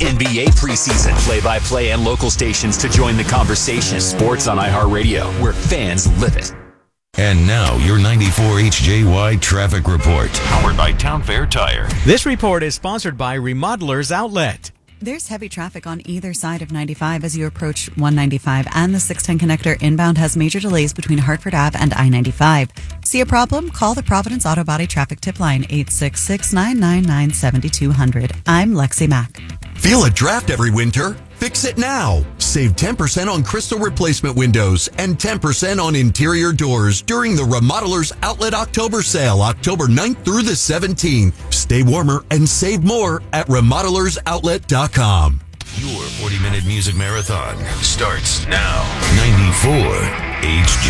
NBA preseason, play-by-play, and local stations to join the conversation. Sports on iHeartRadio, where fans live it. And now, your 94 HJY traffic report. Powered by Town Fair Tire. This report is sponsored by Remodelers Outlet. There's heavy traffic on either side of 95 as you approach 195, and the 610 connector inbound has major delays between Hartford Ave and I-95. See a problem? Call the Providence Auto Body Traffic Tip Line, 866-999-7200. I'm Lexi Mack. Feel a draft every winter? Fix it now. Save 10% on crystal replacement windows and 10% on interior doors during the Remodelers Outlet October sale, October 9th through the 17th. Stay warmer and save more at remodelersoutlet.com. Your 40-minute music marathon starts now. 94 HJ.